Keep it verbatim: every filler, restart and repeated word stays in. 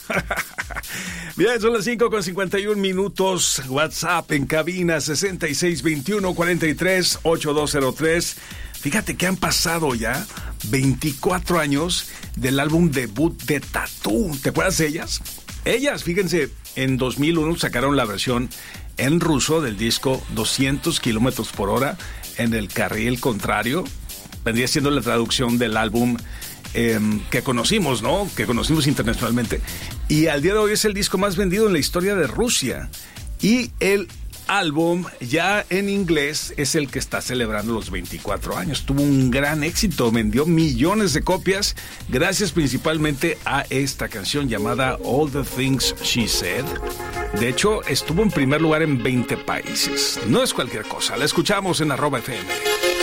Bien, son las cinco con cincuenta y un minutos. WhatsApp en cabina sesenta y seis veintiuno cuarenta y tres ochenta y dos cero tres. Fíjate que han pasado ya veinticuatro años del álbum debut de Tatú. ¿Te acuerdas de ellas? Ellas, fíjense, en dos mil uno sacaron la versión en ruso del disco doscientos kilómetros por hora en el carril contrario. Vendría siendo la traducción del álbum eh, que conocimos, ¿no? Que conocimos internacionalmente. Y al día de hoy es el disco más vendido en la historia de Rusia. Y el álbum ya en inglés es el que está celebrando los veinticuatro años. Tuvo un gran éxito, vendió millones de copias gracias principalmente a esta canción llamada All the Things She Said. De hecho, estuvo en primer lugar en veinte países. No es cualquier cosa, la escuchamos en arroba F M.